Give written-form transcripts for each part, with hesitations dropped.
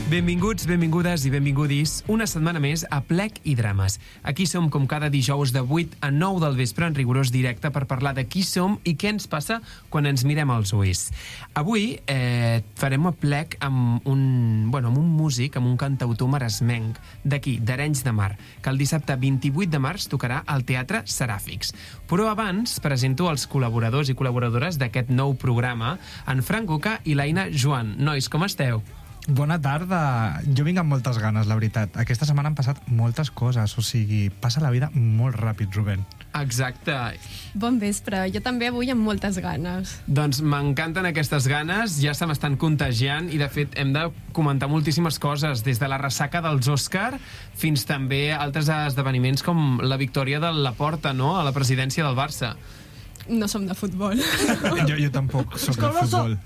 Benvinguts, benvingudes i benvingudis una setmana més a Plec i Drames. Aquí som com cada dijous de 8 a 9 del vespre en rigorós directe per parlar de qui som i què ens passa quan ens mirem als ulls. Avui farem un plec amb un músic, amb un cantautor maresmenc d'aquí, d'Arenys de Mar, que el dissabte 28 de març tocarà al Teatre Seràfics. Però abans presento els col·laboradors i col·laboradores d'aquest nou programa, en Frank Oca i l'Aina Joan. Nois, com esteu? Bona tarda. Jo vinc amb moltes ganes, la veritat. Aquesta setmana han passat moltes coses, o sigui, passa la vida molt ràpid, Rubén. Exacte. Bon vespre. Jo també avui amb moltes ganes. Doncs m'encanten aquestes ganes, ja se m'estan contagiant i, de fet, hem de comentar moltíssimes coses, des de la ressaca dels Òscar fins també a altres esdeveniments com la victòria de Laporta, no?, a la presidència del Barça. No som de futbol. Jo tampoc soc de futbol.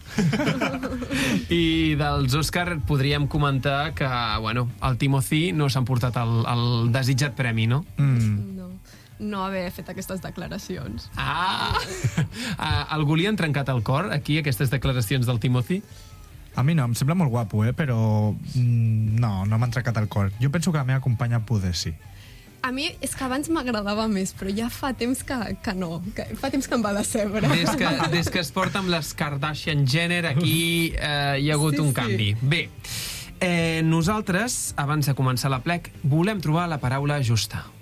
I dels Òscar podríem comentar que, bueno, el Timothy no s'ha emportat el desitjat premi, no? No haver fet aquestes declaracions. Algú li han trencat el cor, aquí, aquestes declaracions del Timothy? A mi no, em sembla molt guapo, però no m'han trencat el cor. Jo penso que la meva companya poder sí. A mi és que abans m'agradava més, però ja fa temps que no. Fa temps que em va decebre. Des que es porta amb les Kardashian Jenner, aquí hi ha hagut un canvi. Bé, nosaltres, abans de començar la plec, volem trobar la paraula justa.